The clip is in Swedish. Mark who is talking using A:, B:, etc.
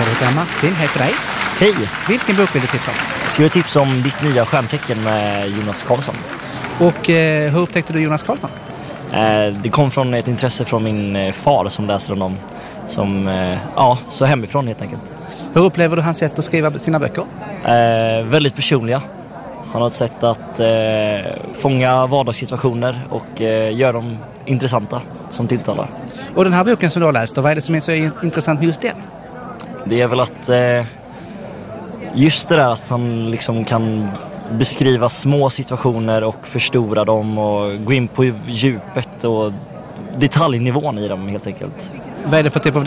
A: Jag heter Martin, heter dig.
B: Hej!
A: Vilken bok vill du tipsa om?
B: Ska jag tipsa om Ditt nya stjärntecken med Jonas Karlsson.
A: Och hur upptäckte du Jonas Karlsson?
B: Det kom från ett intresse från min far som läste honom. Så hemifrån helt enkelt.
A: Hur upplever du hans sätt att skriva sina böcker?
B: Väldigt personliga. Han har ett sätt att fånga vardagssituationer och göra dem intressanta som tilltalar.
A: Och den här boken som du har läst, vad är det som är så intressant med just den?
B: Det är väl att just det där att han liksom kan beskriva små situationer och förstora dem och gå in på djupet och detaljnivån i dem helt enkelt.
A: Vad är det för typ av